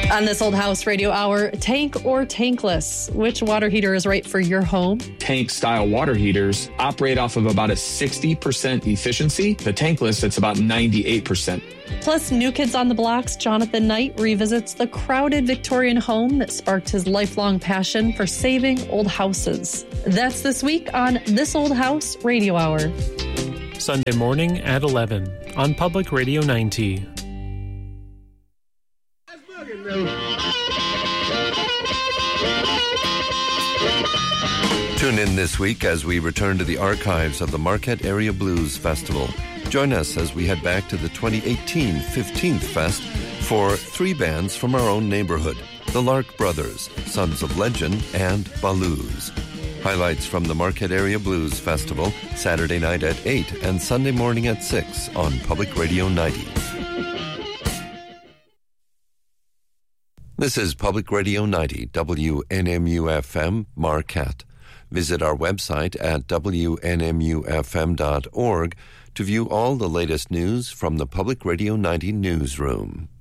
On this Old House Radio Hour, tank or tankless? Which water heater is right for your home? Tank-style water heaters operate off of about a 60% efficiency. The tankless, it's about 98%. Plus, New Kids on the Block's Jonathan Knight revisits the crowded Victorian home that sparked his lifelong passion for saving old houses. That's this week on This Old House Radio Hour. Sunday morning at 11 on Public Radio 90. Tune in this week as we return to the archives of the Marquette Area Blues Festival. Join us as we head back to the 2018 15th Fest for 3 bands from our own neighborhood, the Lark Brothers, Sons of Legend, and Balloos. Highlights from the Marquette Area Blues Festival, Saturday night at 8 and Sunday morning at 6 on Public Radio 90. This is Public Radio 90, WNMU-FM, Marquette. Visit our website at WNMUFM.org to view all the latest news from the Public Radio 90 newsroom.